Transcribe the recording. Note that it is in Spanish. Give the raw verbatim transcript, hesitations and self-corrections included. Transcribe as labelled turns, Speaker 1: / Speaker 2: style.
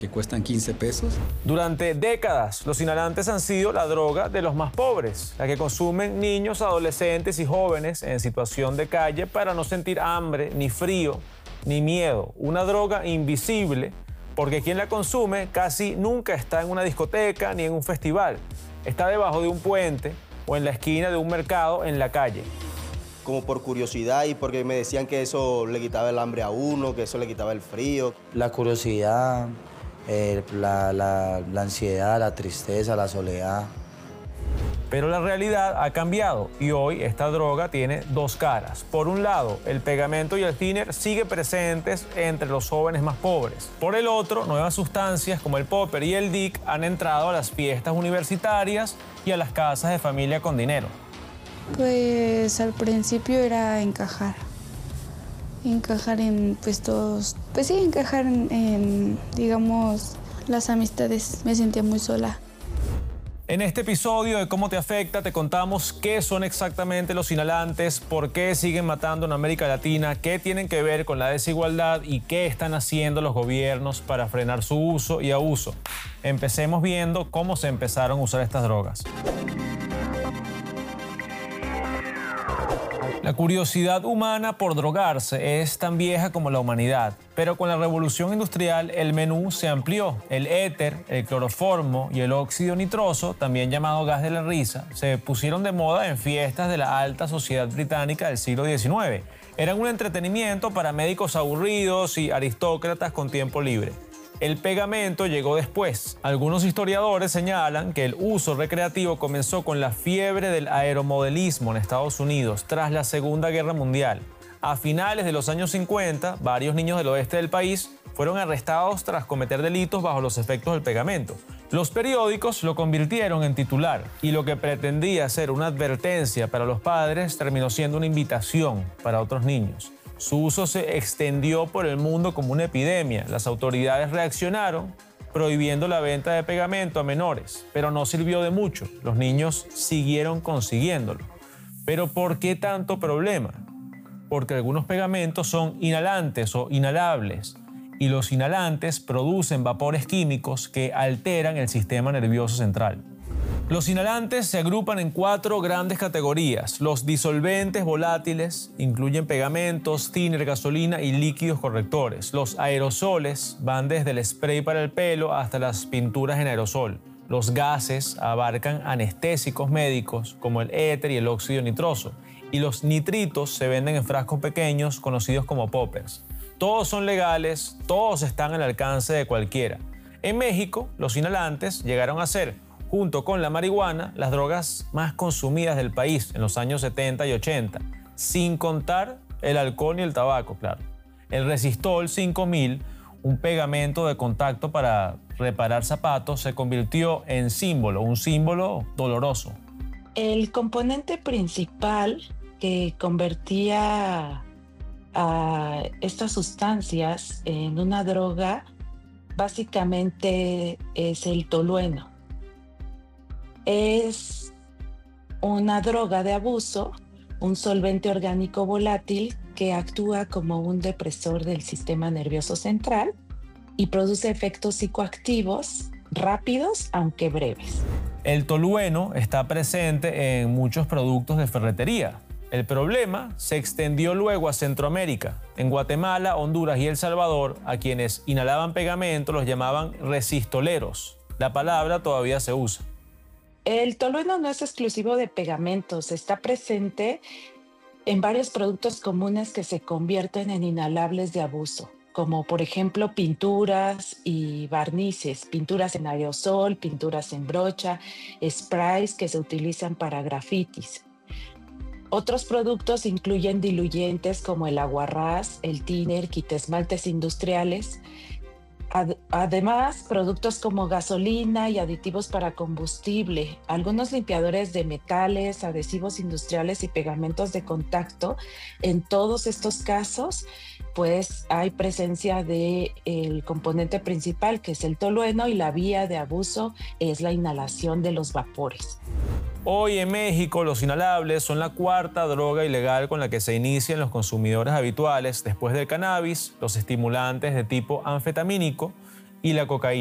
Speaker 1: que cuestan quince pesos.
Speaker 2: Durante décadas, los inhalantes han sido la droga de los más pobres, la que consumen niños, adolescentes y jóvenes en situación de calle para no sentir hambre, ni frío, ni miedo. Una droga invisible, porque quien la consume casi nunca está en una discoteca ni en un festival. Está debajo de un puente o en la esquina de un mercado en la calle.
Speaker 3: Como por curiosidad y porque me decían que eso le quitaba el hambre a uno, que eso le quitaba el frío.
Speaker 4: La curiosidad, eh, la, la, la ansiedad, la tristeza, la soledad.
Speaker 2: Pero la realidad ha cambiado y hoy esta droga tiene dos caras. Por un lado, el pegamento y el thinner siguen presentes entre los jóvenes más pobres. Por el otro, nuevas sustancias como el popper y el dick han entrado a las fiestas universitarias y a las casas de familia con dinero.
Speaker 5: Pues al principio era encajar. Encajar en, pues todos, pues sí, encajar en, en, digamos, las amistades. Me sentía muy sola.
Speaker 2: En este episodio de Cómo te afecta te contamos qué son exactamente los inhalantes, por qué siguen matando en América Latina, qué tienen que ver con la desigualdad y qué están haciendo los gobiernos para frenar su uso y abuso. Empecemos viendo cómo se empezaron a usar estas drogas. La curiosidad humana por drogarse es tan vieja como la humanidad, pero con la revolución industrial el menú se amplió. El éter, el cloroformo y el óxido nitroso, también llamado gas de la risa, se pusieron de moda en fiestas de la alta sociedad británica del siglo diecinueve. Eran un entretenimiento para médicos aburridos y aristócratas con tiempo libre. El pegamento llegó después. Algunos historiadores señalan que el uso recreativo comenzó con la fiebre del aeromodelismo en Estados Unidos tras la Segunda Guerra Mundial. A finales de los años cincuenta, varios niños del oeste del país fueron arrestados tras cometer delitos bajo los efectos del pegamento. Los periódicos lo convirtieron en titular y lo que pretendía ser una advertencia para los padres terminó siendo una invitación para otros niños. Su uso se extendió por el mundo como una epidemia. Las autoridades reaccionaron prohibiendo la venta de pegamento a menores, pero no sirvió de mucho. Los niños siguieron consiguiéndolo. ¿Pero por qué tanto problema? Porque algunos pegamentos son inhalantes o inhalables y los inhalantes producen vapores químicos que alteran el sistema nervioso central. Los inhalantes se agrupan en cuatro grandes categorías. Los disolventes volátiles incluyen pegamentos, thinner, gasolina y líquidos correctores. Los aerosoles van desde el spray para el pelo hasta las pinturas en aerosol. Los gases abarcan anestésicos médicos como el éter y el óxido nitroso. Y los nitritos se venden en frascos pequeños conocidos como poppers. Todos son legales, todos están al alcance de cualquiera. En México, los inhalantes llegaron a ser, junto con la marihuana, las drogas más consumidas del país en los años setenta y ochenta, sin contar el alcohol y el tabaco, claro. El Resistol cinco mil, un pegamento de contacto para reparar zapatos, se convirtió en símbolo, un símbolo doloroso.
Speaker 6: El componente principal que convertía a estas sustancias en una droga básicamente es el tolueno. Es una droga de abuso, un solvente orgánico volátil que actúa como un depresor del sistema nervioso central y produce efectos psicoactivos rápidos, aunque breves.
Speaker 2: El tolueno está presente en muchos productos de ferretería. El problema se extendió luego a Centroamérica. En Guatemala, Honduras y El Salvador, a quienes inhalaban pegamento los llamaban resistoleros. La palabra todavía se usa.
Speaker 6: El tolueno no es exclusivo de pegamentos, está presente en varios productos comunes que se convierten en inhalables de abuso, como por ejemplo pinturas y barnices, pinturas en aerosol, pinturas en brocha, sprays que se utilizan para grafitis. Otros productos incluyen diluyentes como el aguarrás, el thinner, quitaesmaltes industriales. Además, productos como gasolina y aditivos para combustible, algunos limpiadores de metales, adhesivos industriales y pegamentos de contacto. En todos estos casos, pues hay presencia del componente principal, que es el tolueno, y la vía de abuso es la inhalación de los vapores.
Speaker 2: Hoy en México los inhalables son la cuarta droga ilegal con la que se inician los consumidores habituales después del cannabis, los estimulantes de tipo anfetamínico y la cocaína.